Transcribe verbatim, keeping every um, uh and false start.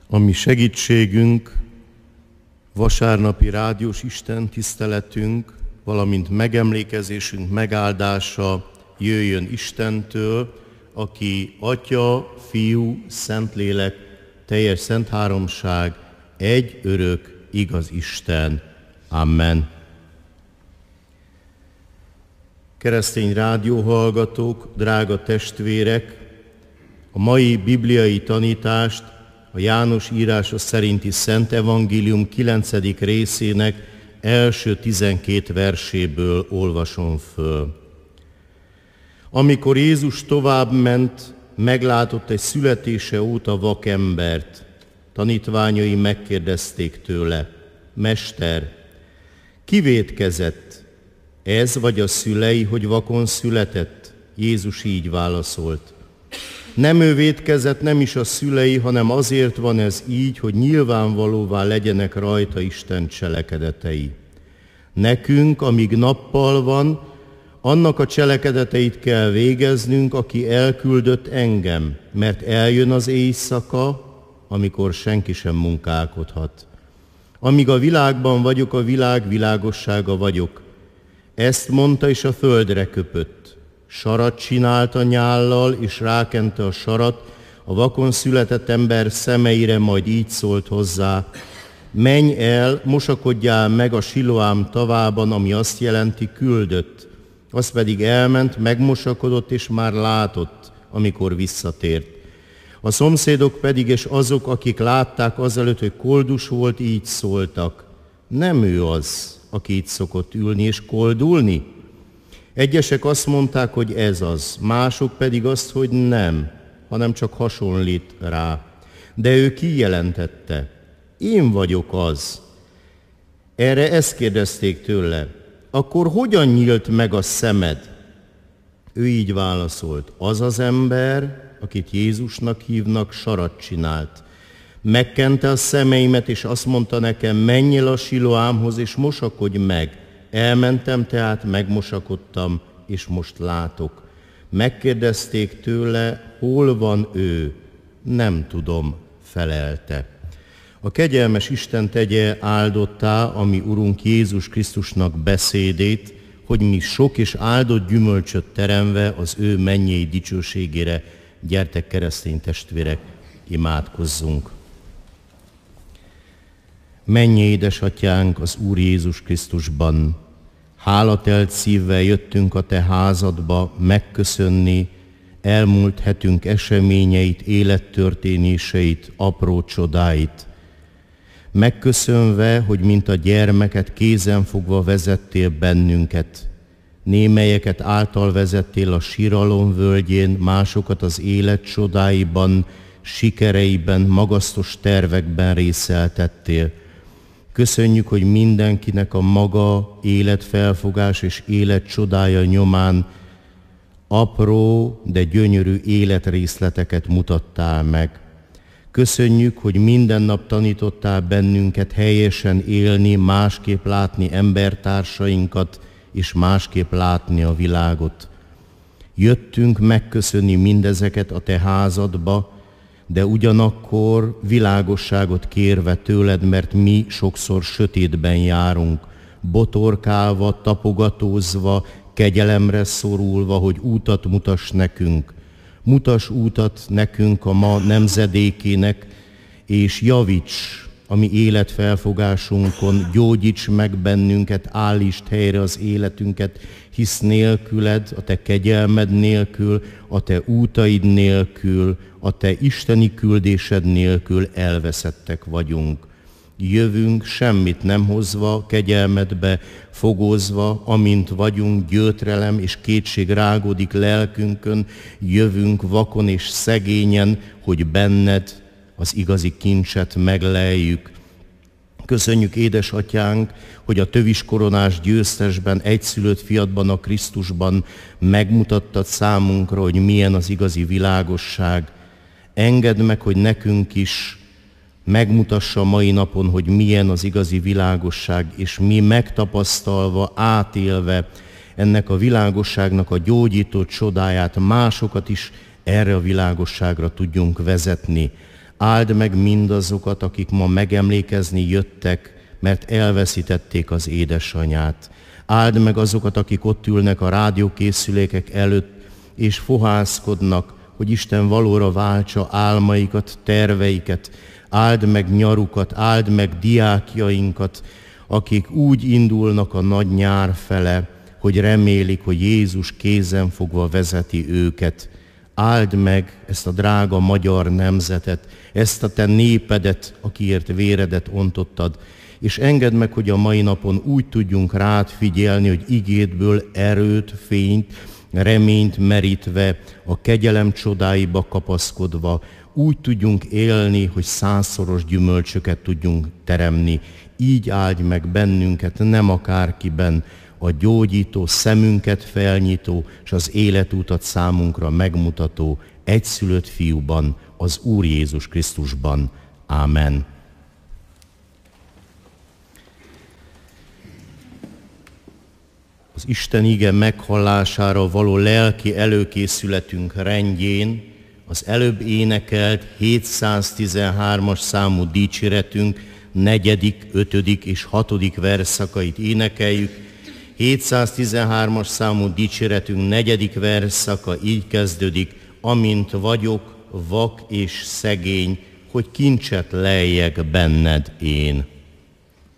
A mi segítségünk, vasárnapi rádiós Isten tiszteletünk, valamint megemlékezésünk megáldása jöjjön Istentől, aki Atya, Fiú, Szentlélek, teljes szent háromság, egy örök, igaz Isten. Amen. Keresztény rádióhallgatók, drága testvérek, a mai bibliai tanítást a János írása szerinti Szent Evangélium kilencedik részének első tizenkét verséből olvasom föl. Amikor Jézus tovább ment, meglátott egy születése óta vakembert. Tanítványai megkérdezték tőle: Mester, ki vétkezett? Ez vagy a szülei, hogy vakon született? Jézus így válaszolt: Nem ő vétkezett, nem is a szülei, hanem azért van ez így, hogy nyilvánvalóvá legyenek rajta Isten cselekedetei. Nekünk, amíg nappal van, annak a cselekedeteit kell végeznünk, aki elküldött engem, mert eljön az éjszaka, amikor senki sem munkálkodhat. Amíg a világban vagyok, a világ világossága vagyok. Ezt mondta, és a földre köpött. Sarat csinált a nyállal, és rákente a sarat a vakon született ember szemeire, majd így szólt hozzá: Menj el, mosakodjál meg a Siloám tavában, ami azt jelenti, küldött. Az pedig elment, megmosakodott, és már látott, amikor visszatért. A szomszédok pedig, és azok, akik látták azelőtt, hogy koldus volt, így szóltak: Nem ő az, aki itt szokott ülni és koldulni? Egyesek azt mondták, hogy ez az, mások pedig azt, hogy nem, hanem csak hasonlít rá. De ő kijelentette: Én vagyok az. Erre ezt kérdezték tőle: Akkor hogyan nyílt meg a szemed? Ő így válaszolt: Az az ember, akit Jézusnak hívnak, sarat csinált. Megkente a szemeimet, és azt mondta nekem: Menj el a Siloámhoz, és mosakodj meg. Elmentem tehát, megmosakodtam, és most látok. Megkérdezték tőle: Hol van ő? Nem tudom, felelte. A kegyelmes Isten tegye áldottá a mi Urunk Jézus Krisztusnak beszédét, hogy mi sok és áldott gyümölcsöt teremve az ő mennyei dicsőségére. Gyertek, keresztény testvérek, imádkozzunk! Mennyei édesatyánk az Úr Jézus Krisztusban, hálatelt szívvel jöttünk a te házadba megköszönni elmúlt hetünk eseményeit, élettörténéseit, apró csodáit. Megköszönve, hogy mint a gyermeket kézenfogva vezettél bennünket, némelyeket által vezettél a síralom völgyén, másokat az élet csodáiban, sikereiben, magasztos tervekben részeltettél. Köszönjük, hogy mindenkinek a maga életfelfogás és élet csodája nyomán apró, de gyönyörű életrészleteket mutattál meg. Köszönjük, hogy minden nap tanítottál bennünket helyesen élni, másképp látni embertársainkat, és másképp látni a világot. Jöttünk megköszönni mindezeket a te házadba, de ugyanakkor világosságot kérve tőled, mert mi sokszor sötétben járunk, botorkálva, tapogatózva, kegyelemre szorulva, hogy útat mutass nekünk. Mutass útat nekünk a ma nemzedékének, és javíts a mi életfelfogásunkon, gyógyíts meg bennünket, állítsd helyre az életünket, hisz nélküled, a te kegyelmed nélkül, a te útaid nélkül, a te isteni küldésed nélkül elveszettek vagyunk. Jövünk semmit nem hozva, kegyelmedbe fogózva, amint vagyunk, gyötrelem és kétség rágódik lelkünkön, jövünk vakon és szegényen, hogy benned az igazi kincset megleljük. Köszönjük, édesatyánk, hogy a töviskoronás győztesben, egyszülött fiadban, a Krisztusban megmutattad számunkra, hogy milyen az igazi világosság. Engedd meg, hogy nekünk is megmutassa mai napon, hogy milyen az igazi világosság, és mi megtapasztalva, átélve ennek a világosságnak a gyógyító csodáját, másokat is erre a világosságra tudjunk vezetni. Áld meg mindazokat, akik ma megemlékezni jöttek, mert elveszítették az édesanyját. Áld meg azokat, akik ott ülnek a rádiókészülékek előtt, és fohászkodnak, hogy Isten valóra váltsa álmaikat, terveiket. Áld meg nyarukat, áld meg diákjainkat, akik úgy indulnak a nagy nyár fele, hogy remélik, hogy Jézus kézen fogva vezeti őket. Áld meg ezt a drága magyar nemzetet, ezt a te népedet, akiért véredet ontottad, és engedd meg, hogy a mai napon úgy tudjunk rád figyelni, hogy igédből erőt, fényt, reményt merítve, a kegyelem csodáiba kapaszkodva, úgy tudjunk élni, hogy százszoros gyümölcsöket tudjunk teremni. Így áldj meg bennünket, nem akárkiben, a gyógyító, szemünket felnyitó, és az életútat számunkra megmutató egyszülött fiúban, az Úr Jézus Krisztusban. Ámen. Az Isten ige meghallására való lelki előkészületünk rendjén az előbb énekelt hétszáztizenhármas számú dicséretünk negyedik, ötödik és hatodik versszakait énekeljük. hétszáztizenhármas számú dicséretünk negyedik versszaka így kezdődik: amint vagyok, vak és szegény, hogy kincset lejjek benned én.